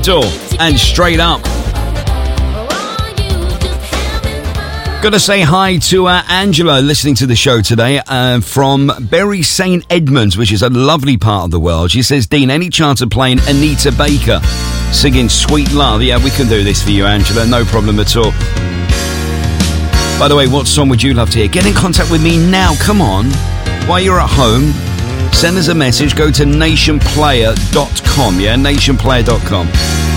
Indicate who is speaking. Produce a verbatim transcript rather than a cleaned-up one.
Speaker 1: Capital and Straight Up. Gotta say hi to uh, Angela, listening to the show today uh, from Bury Saint Edmunds, which is a lovely part of the world. She says, Dean, any chance of playing Anita Baker singing Sweet Love? Yeah, we can do this for you, Angela, no problem at all. By the way, what song would you love to hear? Get in contact with me now, come on. While you're at home, send us a message, go to nation player dot com, yeah, nation player dot com.